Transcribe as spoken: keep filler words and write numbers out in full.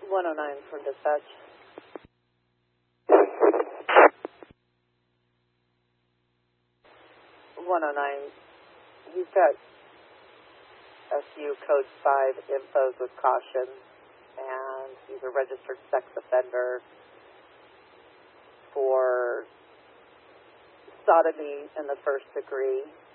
one oh nine from dispatch. one oh nine, he's got a few code five infos with caution, and he's a registered sex offender for sodomy in the first degree.